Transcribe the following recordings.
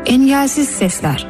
Engelsiz Sesler.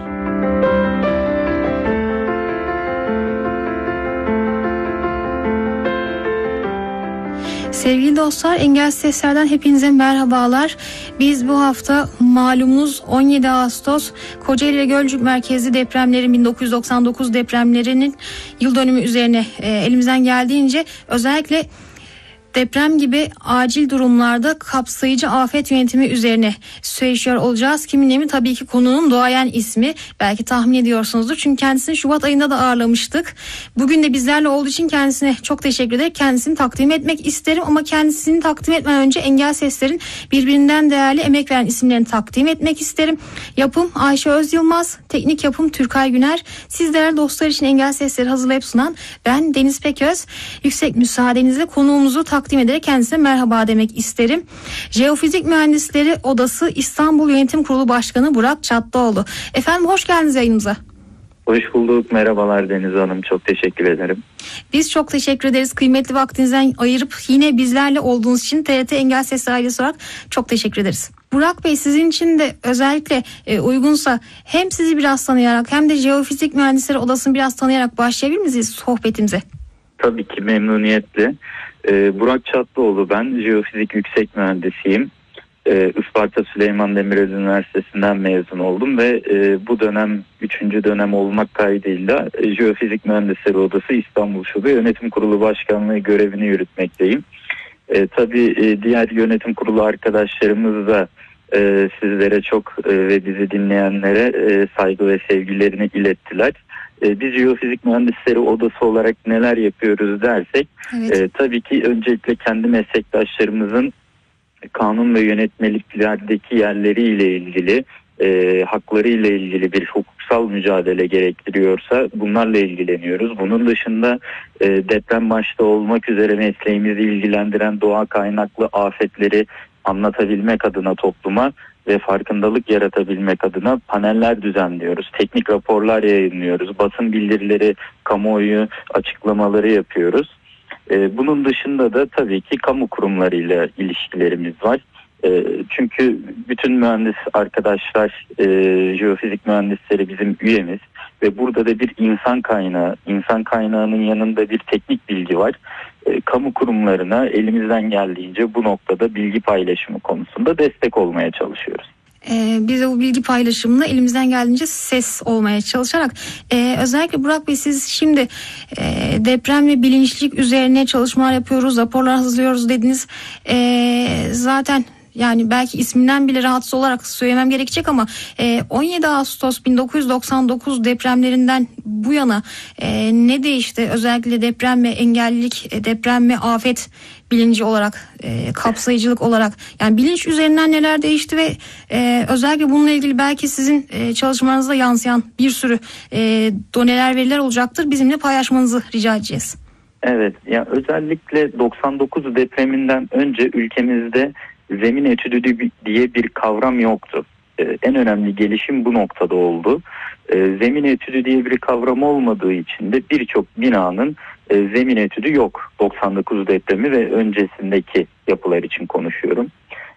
Sevgili dostlar, Engelsiz Sesler'den hepinize merhabalar. Biz bu hafta malumunuz 17 Ağustos Kocaeli ve Gölcük merkezli depremlerin 1999 depremlerinin yıl dönümü üzerine elimizden geldiğince özellikle deprem gibi acil durumlarda kapsayıcı afet yönetimi üzerine söyleşiyor olacağız. Kiminle mi? Tabii ki konunun doğayan ismi. Belki tahmin ediyorsunuzdur. Çünkü kendisini Şubat ayında da ağırlamıştık. Bugün de bizlerle olduğu için kendisine çok teşekkür ederim. Kendisini takdim etmek isterim ama kendisini takdim etmeden önce Engel Sesler'in birbirinden değerli emek veren isimlerini takdim etmek isterim. Yapım Ayşe Özyılmaz, teknik yapım Türkay Güner. Sizler dostlar için Engel Sesleri hazırlayıp sunan ben Deniz Peköz. Yüksek müsaadenizle konuğumuzu takdim ederek kendisine merhaba demek isterim. Jeofizik Mühendisleri Odası İstanbul Yönetim Kurulu Başkanı Burak Çatlıoğlu. Efendim hoş geldiniz yayınımıza. Hoş bulduk. Merhabalar Deniz Hanım. Çok teşekkür ederim. Biz çok teşekkür ederiz. Kıymetli vaktinizden ayırıp yine bizlerle olduğunuz için TRT Engel Sesleri ailesi olarak çok teşekkür ederiz. Burak Bey, sizin için de özellikle uygunsa hem sizi biraz tanıyarak hem de Jeofizik Mühendisleri Odası'nı biraz tanıyarak başlayabilir miyiz sohbetimize? Tabii ki memnuniyetle. Burak Çatlıoğlu ben. Jeofizik yüksek mühendisiyim. Isparta Süleyman Demirel Üniversitesi'nden mezun oldum ve bu dönem 3. dönem olmak kaydıyla Jeofizik Mühendisleri Odası İstanbul Şube Yönetim Kurulu Başkanlığı görevini yürütmekteyim. Tabii diğer yönetim kurulu arkadaşlarımız da sizlere çok ve bizi dinleyenlere saygı ve sevgilerini ilettiler. Biz Jeofizik Mühendisleri Odası olarak neler yapıyoruz dersek, evet. Tabii ki öncelikle kendi meslektaşlarımızın kanun ve yönetmeliklerdeki yerleriyle ilgili, haklarıyla ilgili bir hukuksal mücadele gerektiriyorsa bunlarla ilgileniyoruz. Bunun dışında deprem başta olmak üzere mesleğimizi ilgilendiren doğa kaynaklı afetleri anlatabilmek adına topluma ve farkındalık yaratabilmek adına paneller düzenliyoruz. Teknik raporlar yayınlıyoruz. Basın bildirileri, kamuoyu açıklamaları yapıyoruz. Bunun dışında da tabii ki kamu kurumlarıyla ilişkilerimiz var. Çünkü bütün mühendis arkadaşlar, jeofizik mühendisleri bizim üyemiz ve burada da bir insan kaynağının yanında bir teknik bilgi var. Kamu kurumlarına elimizden geldiğince bu noktada bilgi paylaşımı konusunda destek olmaya çalışıyoruz. Biz de bu bilgi paylaşımına elimizden geldiğince ses olmaya çalışarak özellikle Burak Bey, siz şimdi deprem ve bilinçlilik üzerine çalışmalar yapıyoruz, raporlar hazırlıyoruz dediniz. Zaten yani belki isminden bile rahatsız olarak söylemem gerekecek ama 17 Ağustos 1999 depremlerinden bu yana ne değişti? Özellikle deprem ve engellilik, deprem ve afet bilinci olarak, kapsayıcılık olarak, yani bilinç üzerinden neler değişti ve özellikle bununla ilgili belki sizin çalışmalarınızda yansıyan bir sürü doneler, veriler olacaktır. Bizimle paylaşmanızı rica edeceğiz. Evet, ya özellikle 99 depreminden önce ülkemizde zemin etüdü diye bir kavram yoktu. En önemli gelişim bu noktada oldu. Zemin etüdü diye bir kavram olmadığı için de birçok binanın zemin etüdü yok. 99 depremi ve öncesindeki yapılar için konuşuyorum.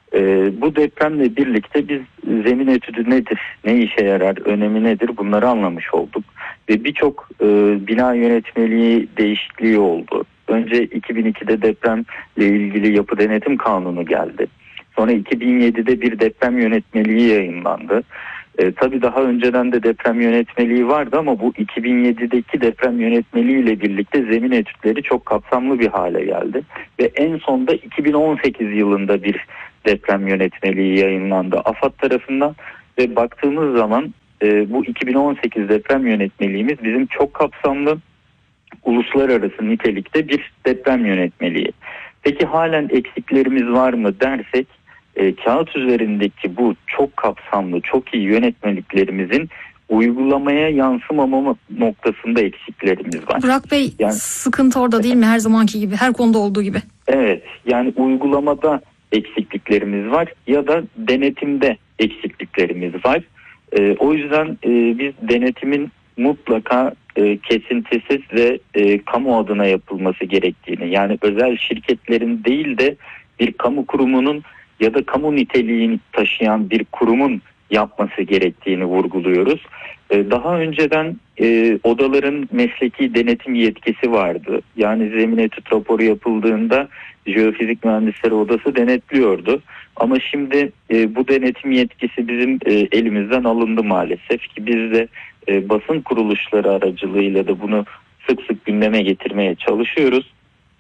Bu depremle birlikte biz zemin etüdü nedir, ne işe yarar, önemi nedir bunları anlamış olduk. Ve birçok bina yönetmeliği değişikliği oldu. Önce 2002'de depremle ilgili yapı denetim kanunu geldi. Sonra 2007'de bir deprem yönetmeliği yayınlandı. Tabii daha önceden de deprem yönetmeliği vardı ama bu 2007'deki deprem yönetmeliği ile birlikte zemin etütleri çok kapsamlı bir hale geldi. Ve en sonda 2018 yılında bir deprem yönetmeliği yayınlandı AFAD tarafından. Ve baktığımız zaman bu 2018 deprem yönetmeliğimiz bizim çok kapsamlı, uluslararası nitelikte bir deprem yönetmeliği. Peki halen eksiklerimiz var mı dersek, kağıt üzerindeki bu çok kapsamlı, çok iyi yönetmeliklerimizin uygulamaya yansımama noktasında eksiklerimiz var. Burak Bey, yani, sıkıntı orada değil mi, her zamanki gibi, her konuda olduğu gibi? Evet, yani uygulamada eksikliklerimiz var ya da denetimde eksikliklerimiz var. O yüzden biz denetimin mutlaka kesintisiz ve kamu adına yapılması gerektiğini, yani özel şirketlerin değil de bir kamu kurumunun ya da kamu niteliğini taşıyan bir kurumun yapması gerektiğini vurguluyoruz. Daha önceden odaların mesleki denetim yetkisi vardı. Yani zemin etüt raporu yapıldığında Jeofizik Mühendisleri Odası denetliyordu. Ama şimdi bu denetim yetkisi bizim elimizden alındı maalesef ki biz de basın kuruluşları aracılığıyla da bunu sık sık gündeme getirmeye çalışıyoruz.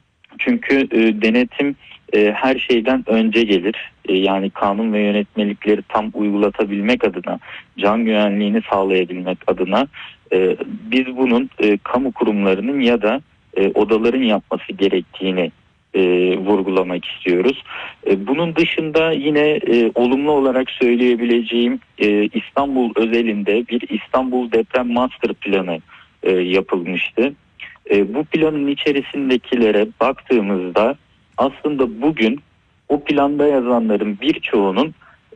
Çünkü denetim her şeyden önce gelir. Yani kanun ve yönetmelikleri tam uygulatabilmek adına, can güvenliğini sağlayabilmek adına biz bunun kamu kurumlarının ya da odaların yapması gerektiğini vurgulamak istiyoruz. Bunun dışında yine olumlu olarak söyleyebileceğim İstanbul özelinde bir İstanbul Deprem Master Planı yapılmıştı. Bu planın içerisindekilere baktığımızda aslında bugün o planda yazanların birçoğunun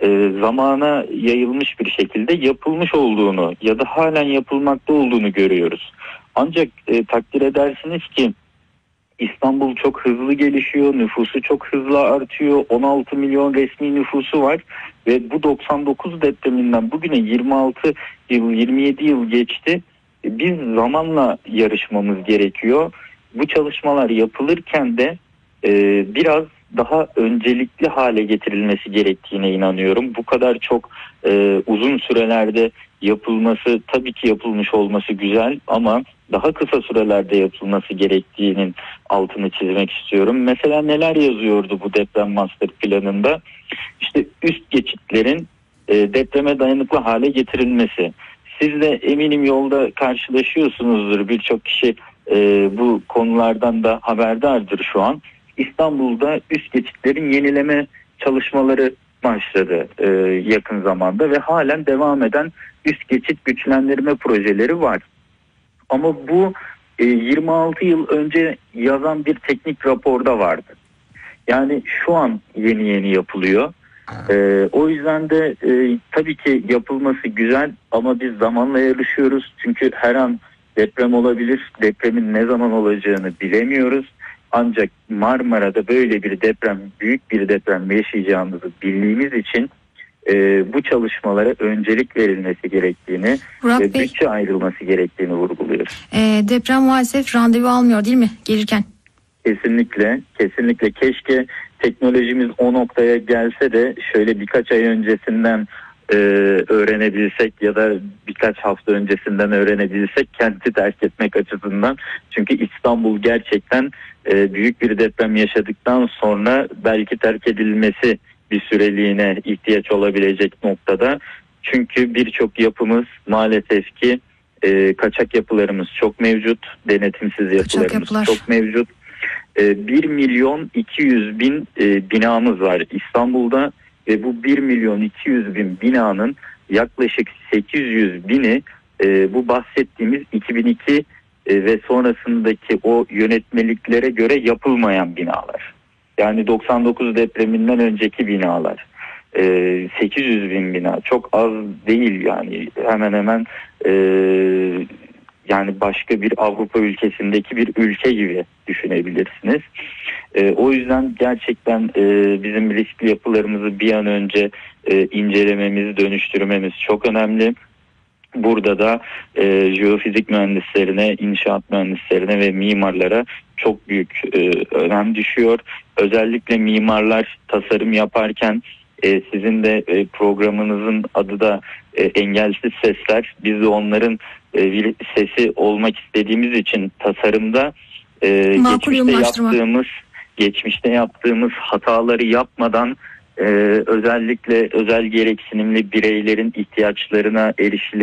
zamana yayılmış bir şekilde yapılmış olduğunu ya da halen yapılmakta olduğunu görüyoruz. Ancak takdir edersiniz ki İstanbul çok hızlı gelişiyor, nüfusu çok hızlı artıyor, 16 milyon resmi nüfusu var ve bu 99 depreminden bugüne 26 yıl, 27 yıl geçti. Biz zamanla yarışmamız gerekiyor. Bu çalışmalar yapılırken de biraz daha öncelikli hale getirilmesi gerektiğine inanıyorum. Bu kadar çok uzun sürelerde yapılması, tabii ki yapılmış olması güzel ama daha kısa sürelerde yapılması gerektiğinin altını çizmek istiyorum. Mesela neler yazıyordu bu deprem master planında? İşte üst geçitlerin depreme dayanıklı hale getirilmesi. Siz de eminim yolda karşılaşıyorsunuzdur. Birçok kişi bu konulardan da haberdardır şu an. İstanbul'da üst geçitlerin yenileme çalışmaları başladı yakın zamanda ve halen devam eden üst geçit güçlendirme projeleri var. Ama bu 26 yıl önce yazan bir teknik raporda vardı. Yani şu an yeni yapılıyor. O yüzden de tabii ki yapılması güzel ama biz zamanla yarışıyoruz. Çünkü her an deprem olabilir. Depremin ne zaman olacağını bilemiyoruz. Ancak Marmara'da böyle bir deprem, büyük bir deprem yaşayacağımızı bildiğimiz için bu çalışmalara öncelik verilmesi gerektiğini ve bütçe ayrılması gerektiğini vurguluyoruz. Deprem maalesef randevu almıyor değil mi gelirken? Kesinlikle. Keşke teknolojimiz o noktaya gelse de şöyle birkaç ay öncesinden öğrenebilsek ya da birkaç hafta öncesinden öğrenebilsek kenti terk etmek açısından. Çünkü İstanbul gerçekten büyük bir deprem yaşadıktan sonra belki terk edilmesi bir süreliğine ihtiyaç olabilecek noktada. Çünkü birçok yapımız maalesef ki kaçak yapılarımız çok mevcut, denetimsiz yapılarımız çok mevcut. 1.200.000 binamız var İstanbul'da ve bu 1.200.000 binanın yaklaşık 800.000'i bu bahsettiğimiz 2002 ve sonrasındaki o yönetmeliklere göre yapılmayan binalar. Yani 99 depreminden önceki binalar. 800.000 bina çok az değil yani hemen hemen yani başka bir Avrupa ülkesindeki bir ülke gibi düşünebilirsiniz. O yüzden gerçekten bizim riskli yapılarımızı bir an önce incelememiz, dönüştürmemiz çok önemli. Burada da jeofizik mühendislerine, inşaat mühendislerine ve mimarlara çok büyük önem düşüyor. Özellikle mimarlar tasarım yaparken sizin de programınızın adı da Engelsiz Sesler. Biz de onların bir sesi olmak istediğimiz için tasarımda geçmişte yaptığımız hataları yapmadan özellikle özel gereksinimli bireylerin ihtiyaçlarına